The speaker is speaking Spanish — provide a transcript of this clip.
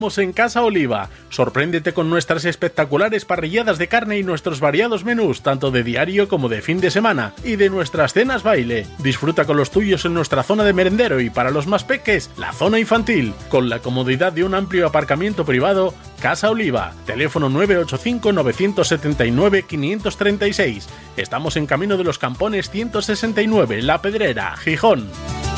En Casa Oliva. Sorpréndete con nuestras espectaculares parrilladas de carne y nuestros variados menús, tanto de diario como de fin de semana, y de nuestras cenas baile. Disfruta con los tuyos en nuestra zona de merendero y, para los más peques, la zona infantil, con la comodidad de un amplio aparcamiento privado. Casa Oliva, teléfono 985-979-536. Estamos en Camino de los Campones 169, La Pedrera, Gijón.